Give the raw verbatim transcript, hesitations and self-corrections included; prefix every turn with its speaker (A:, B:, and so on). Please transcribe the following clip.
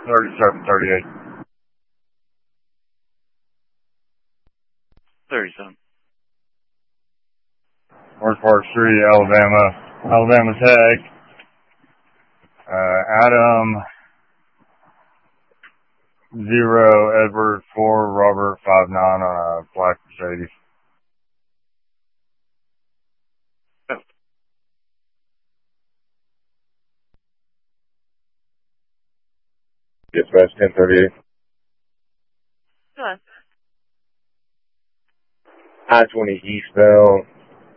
A: thirty-seven thirty-eight.
B: thirty-seven.
A: North Park Street, Alabama. Alabama Tech. Uh, Adam zero, Edward four, Robert five nine on a black Mercedes. Dispatch ten thirty-eight.
C: Go ahead.
A: I twenty eastbound.